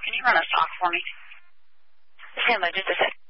Can you run a stock for me? Stand by just a sec.